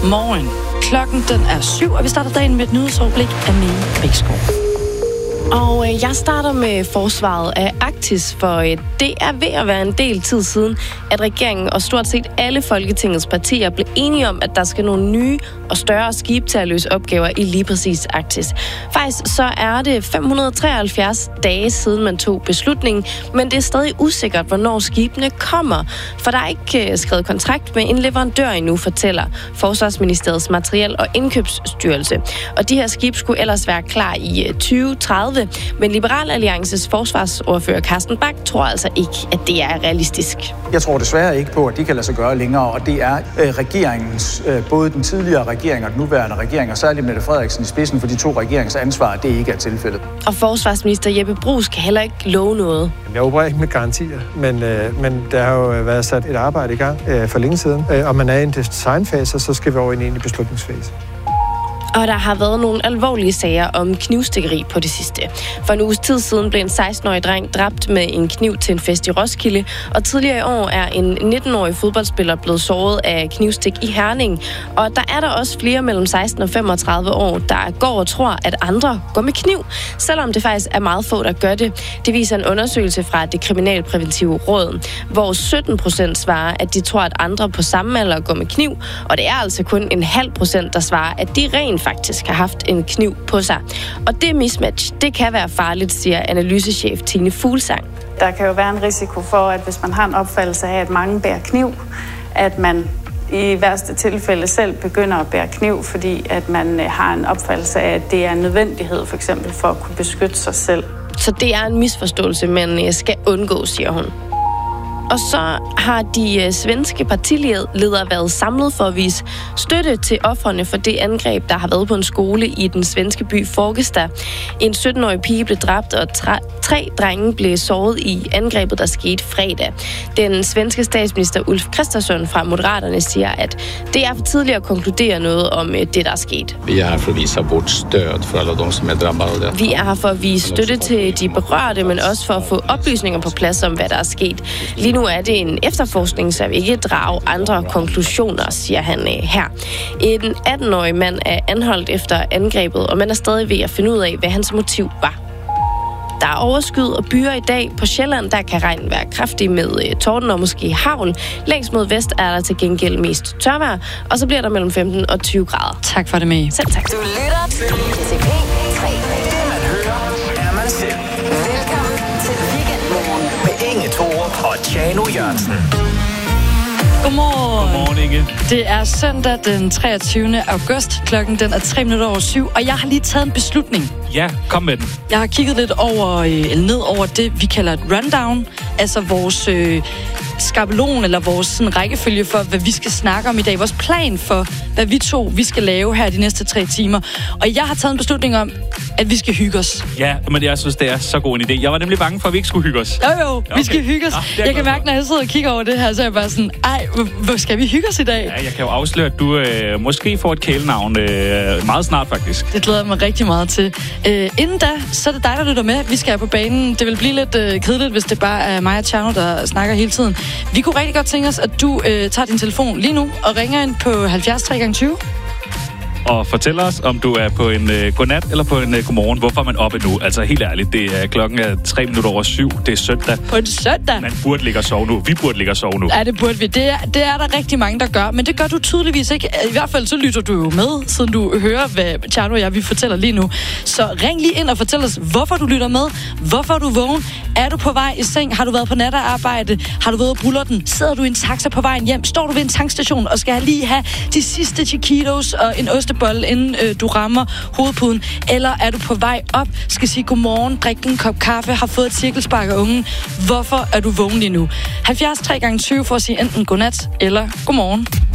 Godmorgen. Klokken den er 7, og vi starter dagen med et nyhedsoverblik af Mie Riksgaard. Og jeg starter med forsvaret af Arktis, for det er ved at være en del tid siden, at regeringen og stort set alle Folketingets partier blev enige om, at der skal nogle nye og større skibe til at løse opgaver i lige præcis Arktis. Faktisk så er det 573 dage siden man tog beslutningen, men det er stadig usikkert, hvornår skibene kommer, for der er ikke skrevet kontrakt med en leverandør endnu, fortæller Forsvarsministeriets Materiel- og Indkøbsstyrelse. Og de her skibe skulle ellers være klar i 2030, men Liberal Alliances forsvarsordfører Carsten Bach tror altså ikke, at det er realistisk. Jeg tror desværre ikke på, at det kan lade sig gøre længere, og det er regeringens, både den tidligere regering og den nuværende regering, og særligt Mette Frederiksen i spidsen for de to regerings ansvar, at det ikke er tilfældet. Og forsvarsminister Jeppe Bruus kan heller ikke love noget. Jeg opererer ikke med garantier, men der har jo været sat et arbejde i gang for længe siden, og man er i en designfase, og så skal vi over i en egentlig beslutningsfase. Og der har været nogle alvorlige sager om knivstikkeri på det sidste. For en uges tid siden blev en 16-årig dreng dræbt med en kniv til en fest i Roskilde, og tidligere i år er en 19-årig fodboldspiller blevet såret af knivstik i Herning. Og der er der også flere mellem 16 og 35 år, der går og tror, at andre går med kniv, selvom det faktisk er meget få, der gør det. Det viser en undersøgelse fra det kriminalpræventive råd, hvor 17% svarer, at de tror, at andre på samme alder går med kniv, og det er altså kun 0,5%, der svarer, at de rent faktisk har haft en kniv på sig. Og det mismatch, det kan være farligt, siger analysechef Tine Fuglsang. Der kan jo være en risiko for, at hvis man har en opfattelse af, at mange bærer kniv, at man i værste tilfælde selv begynder at bære kniv, fordi at man har en opfattelse af, at det er en nødvendighed, for eksempel for at kunne beskytte sig selv. Så det er en misforståelse, man skal undgå, siger hun. Og så har de svenske partiledere været samlet for at vise støtte til ofrene for det angreb, der har været på en skole i den svenske by Fagersta. En 17-årig pige blev dræbt, og 3 drenge blev såret i angrebet, der skete fredag. Den svenske statsminister Ulf Kristersson fra Moderaterne siger, at det er for tidligt at konkludere noget om det, der er sket. Vi er her for at vise vort stöd for alle dem, som er drabbede. Vi er her for at vise støtte til de berørte, men også for at få oplysninger på plads om, hvad der er sket. Lige nu er det en efterforskning, så vi ikke drage andre konklusioner, siger han her. En 18-årig mand er anholdt efter angrebet, og man er stadig ved at finde ud af, hvad hans motiv var. Der er overskyet og byer i dag. På Sjælland, der kan regnen være kraftig med torden og måske hagl. Længst mod vest er der til gengæld mest tørvejr, og så bliver der mellem 15 og 20 grader. Tak for det, Mie. Selv tak. Du lytter til P3. Det man hører, er man selv. Velkommen til Weekendmorgen Med Inge Thorup og Tjano Jørgensen. Godmorgen. Godmorgen, Inge. Det er søndag den 23. august. Klokken den er 7:03, og jeg har lige taget en beslutning. Ja, kom med den. Jeg har kigget lidt ned over det, vi kalder et rundown. Altså vores skabelon, eller vores sådan, rækkefølge for, hvad vi skal snakke om i dag. Vores plan for, hvad vi skal lave her de næste 3 timer. Og jeg har taget en beslutning om, at vi skal hygge os. Ja, men jeg synes, det er så god en idé. Jeg var nemlig bange for, at vi ikke skulle hygge os. Jo, okay. Vi skal hygge os. Jeg kan mærke, når jeg sidder og kigger over det her, så er jeg bare sådan, hvor skal vi hygge os i dag? Ja, jeg kan jo afsløre, at du måske får et kælenavn meget snart, faktisk. Det glæder jeg mig rigtig meget til. Inden da, så er det dig, der lytter med. Vi skal på banen. Det vil blive lidt kedeligt, hvis det bare er mig og Tjerno, der snakker hele tiden. Vi kunne rigtig godt tænke os, at du tager din telefon lige nu og ringer ind på 70 3x20. Og fortæl os, om du er på en godnat eller på en godmorgen. Hvorfor er man oppe nu? Altså helt ærligt, det er klokken 7:03. Det er søndag. På en søndag? Man burde ligge og sove nu. Vi burde ligge og sove nu. Ja, det burde vi. Det er der rigtig mange, der gør. Men det gør du tydeligvis ikke. I hvert fald så lytter du jo med, siden du hører, hvad Tjerno og jeg vi fortæller lige nu. Så ring lige ind og fortæl os, hvorfor du lytter med. Hvorfor er du vågen? Er du på vej i seng? Har du været på natarbejde? Har du været på Bullerten? Sidder du i en taxa på vejen hjem? Står du ved en tankstation og skal lige have de sidste chiquitos og en ostebolle, inden du rammer hovedpuden? Eller er du på vej op, skal sige godmorgen, drikke en kop kaffe, har fået et cirkelspark af ungen? Hvorfor er du vågen lige nu? 70 3x20 for at sige enten godnat eller godmorgen.